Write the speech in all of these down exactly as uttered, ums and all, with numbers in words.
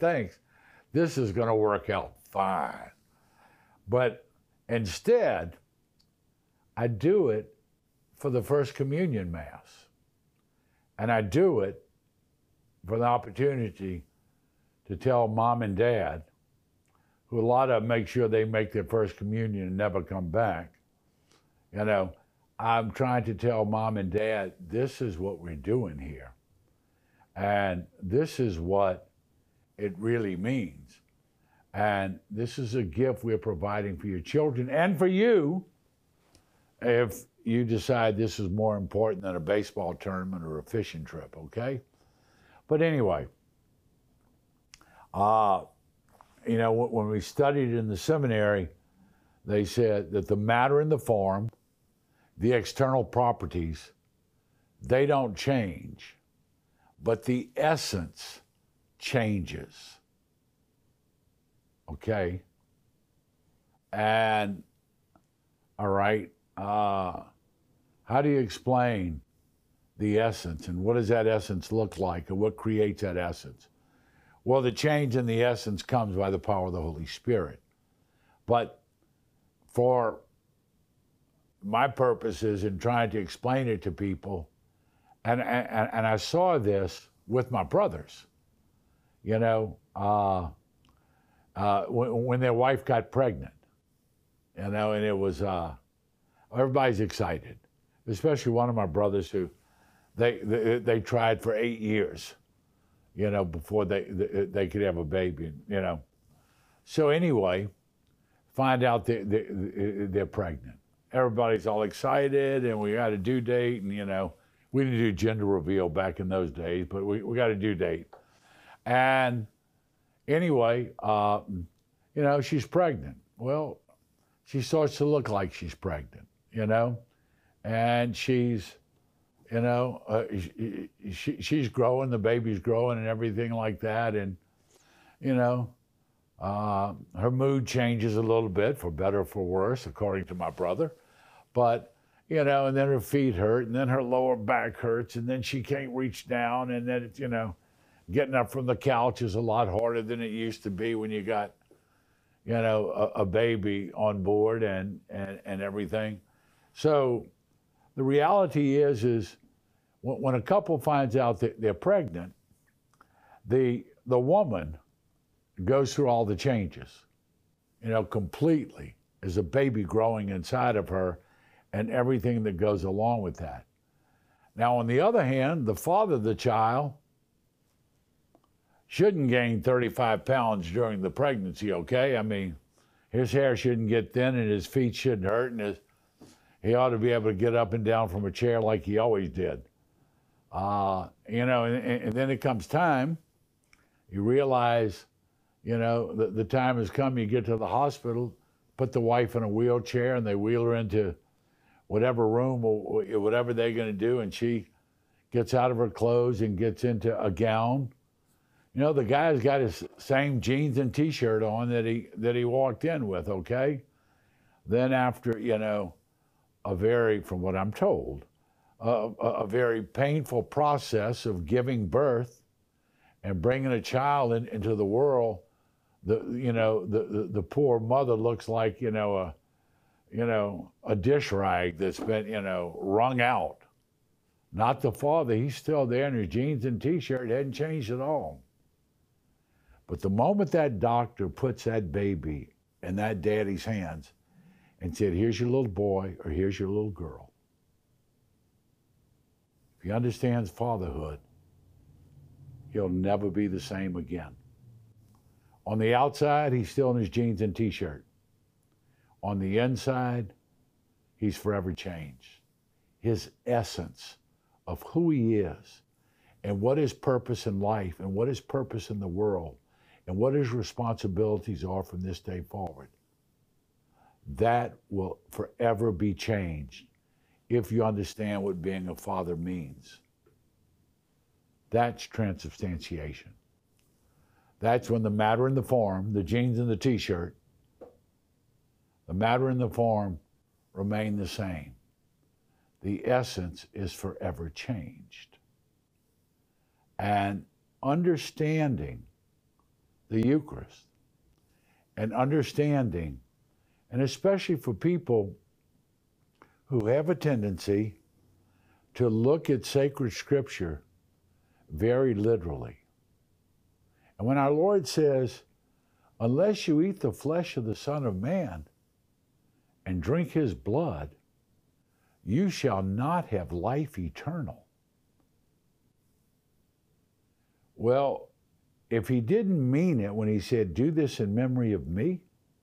thinks this is going to work out fine. But instead, I do it for the First Communion Mass. And I do it for the opportunity to tell mom and dad, who a lot of them make sure they make their First Communion and never come back. You know, I'm trying to tell mom and dad, this is what we're doing here. And this is what it really means. And this is a gift we're providing for your children and for you if you decide this is more important than a baseball tournament or a fishing trip, okay? But anyway, uh, you know, when we studied in the seminary, they said that the matter and the form, the external properties, they don't change, but the essence changes. Okay? And, all right, uh, how do you explain the essence, and what does that essence look like, and what creates that essence? Well, the change in the essence comes by the power of the Holy Spirit. But for my purposes in trying to explain it to people, and, and, and I saw this with my brothers, you know, uh, uh, when, when their wife got pregnant, you know, and it was, uh, everybody's excited, especially one of my brothers who, they, they, they tried for eight years, you know, before they, they, they could have a baby, you know. So anyway, find out they, they, they're pregnant. Everybody's all excited, and we got a due date, and, you know, we didn't do gender reveal back in those days, but we, we got a due date. And anyway, uh, you know, she's pregnant. Well, she starts to look like she's pregnant, you know, and she's, you know, uh, she, she, she's growing, the baby's growing and everything like that. And, you know, uh, her mood changes a little bit, for better or for worse, according to my brother. But, you know, and then her feet hurt, and then her lower back hurts, and then she can't reach down, and then, it's, you know, getting up from the couch is a lot harder than it used to be when you got, you know, a, a baby on board and, and, and everything. So the reality is, is when, when a couple finds out that they're pregnant, the, the woman goes through all the changes, you know, completely, as a baby growing inside of her and everything that goes along with that. Now, on the other hand, the father of the child shouldn't gain thirty-five pounds during the pregnancy, okay? I mean, his hair shouldn't get thin and his feet shouldn't hurt, and his, he ought to be able to get up and down from a chair like he always did. Uh, you know, and, and then it comes time, you realize, you know, the, the time has come, you get to the hospital, put the wife in a wheelchair, and they wheel her into whatever room or whatever they're going to do, and she gets out of her clothes and gets into a gown. You know, the guy's got his same jeans and T-shirt on that he that he walked in with, okay? Then after, you know, a very, from what I'm told, a, a very painful process of giving birth and bringing a child in, into the world, the you know, the, the, the poor mother looks like, you know, a, you know, a dish rag that's been, you know, wrung out. Not the father, he's still there in his jeans and T-shirt, hadn't changed at all. But the moment that doctor puts that baby in that daddy's hands and said, here's your little boy or here's your little girl, if he understands fatherhood, he'll never be the same again. On the outside, he's still in his jeans and T-shirt. On the inside, he's forever changed. His essence of who he is and what his purpose in life and what his purpose in the world and what his responsibilities are from this day forward, that will forever be changed if you understand what being a father means. That's transubstantiation. That's when the matter and the form, the jeans and the T-shirt, the matter and the form remain the same. The essence is forever changed. And understanding the Eucharist and understanding, and especially for people who have a tendency to look at sacred scripture very literally. And when our Lord says, unless you eat the flesh of the Son of Man and drink his blood, you shall not have life eternal. Well, if he didn't mean it when he said, do this in memory of me,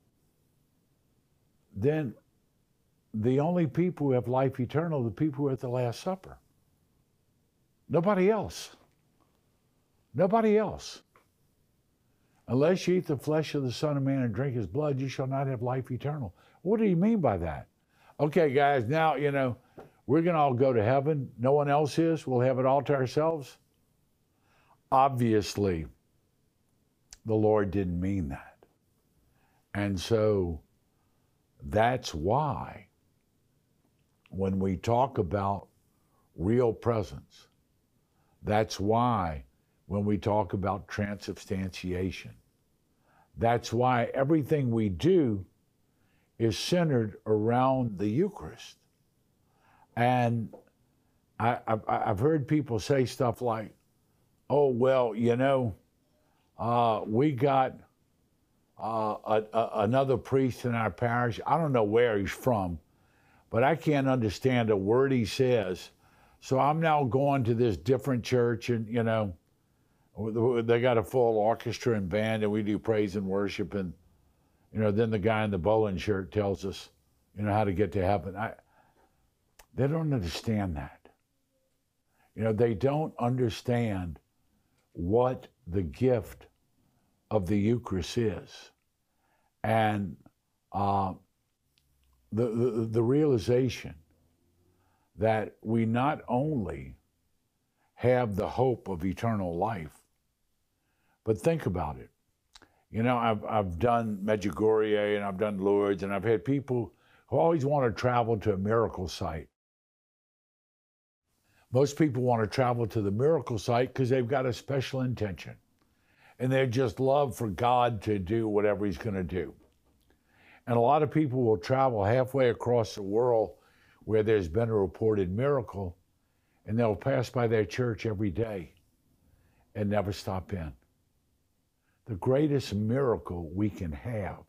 then the only people who have life eternal are the people who are at the Last Supper. Nobody else. Nobody else. Unless you eat the flesh of the Son of Man and drink his blood, you shall not have life eternal. What do you mean by that? Okay, guys, now, you know, we're going to all go to heaven. No one else is. We'll have it all to ourselves. Obviously, the Lord didn't mean that. And so that's why when we talk about real presence, that's why when we talk about transubstantiation, that's why everything we do is centered around the Eucharist. And I, I've, I've heard people say stuff like, oh, well, you know, uh, we got uh, a, a, another priest in our parish. I don't know where he's from, but I can't understand a word he says. So I'm now going to this different church, and, you know, they got a full orchestra and band, and we do praise and worship. And, you know, then the guy in the bowling shirt tells us, you know, how to get to heaven. I, they don't understand that. You know, they don't understand what the gift of the Eucharist is. And uh, the, the, the realization that we not only have the hope of eternal life, but think about it. You know, I've, I've done Medjugorje and I've done Lourdes, and I've had people who always want to travel to a miracle site. Most people want to travel to the miracle site because they've got a special intention, and they just love for God to do whatever he's going to do. And a lot of people will travel halfway across the world where there's been a reported miracle, and they'll pass by their church every day and never stop in. The greatest miracle we can have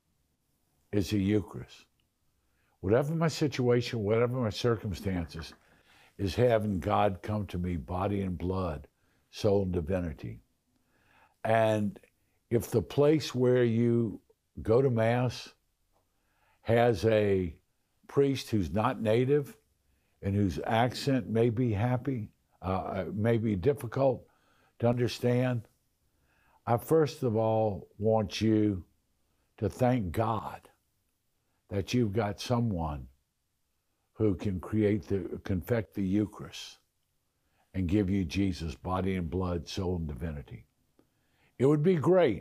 is the Eucharist. Whatever my situation, whatever my circumstances, is having God come to me, body and blood, soul and divinity. And if the place where you go to Mass has a priest who's not native and whose accent may be happy, uh, may be difficult to understand, I first of all want you to thank God that you've got someone who can create the, confect the Eucharist and give you Jesus, body and blood, soul and divinity. It would be great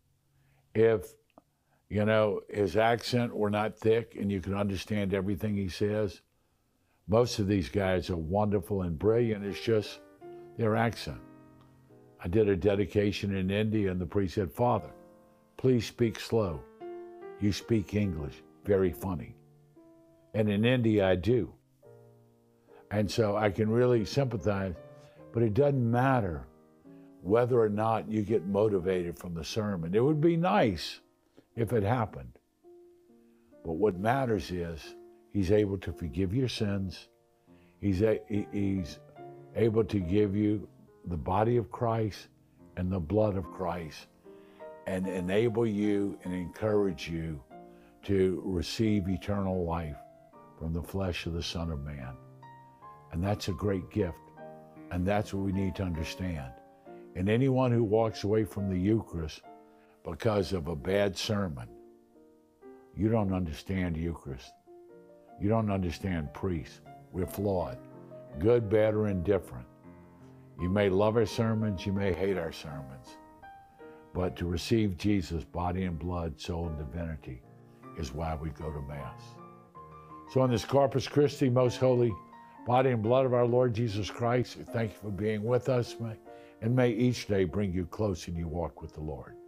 if, you know, his accent were not thick and you could understand everything he says. Most of these guys are wonderful and brilliant. It's just their accent. I did a dedication in India, and the priest said, "Father, please speak slow. You speak English very funny." And in India, I do. And so I can really sympathize, but it doesn't matter whether or not you get motivated from the sermon. It would be nice if it happened. But what matters is he's able to forgive your sins. He's, a, he's able to give you the body of Christ and the blood of Christ, and enable you and encourage you to receive eternal life from the flesh of the Son of Man. And that's a great gift. And that's what we need to understand. And anyone who walks away from the Eucharist because of a bad sermon, you don't understand Eucharist. You don't understand priests. We're flawed. Good, bad, or indifferent. You may love our sermons, you may hate our sermons. But to receive Jesus, body and blood, soul and divinity, is why we go to Mass. So on this Corpus Christi, most holy body and blood of our Lord Jesus Christ, thank you for being with us, and may each day bring you close in your walk with the Lord.